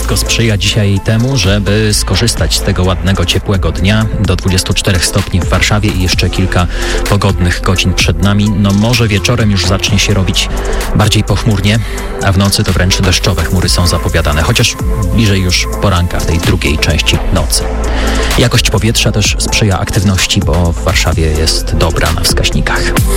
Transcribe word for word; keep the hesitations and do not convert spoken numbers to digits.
wszystko sprzyja dzisiaj temu, żeby skorzystać z tego ładnego, ciepłego dnia. Do dwudziestu czterech stopni w Warszawie i jeszcze kilka pogodnych godzin przed nami. No może wieczorem już zacznie się robić bardziej pochmurnie, a w nocy to wręcz deszczowe chmury są zapowiadane, chociaż bliżej już poranka w tej drugiej części nocy. Jakość powietrza też sprzyja aktywności, bo w Warszawie jest dobra na wskaźnikach.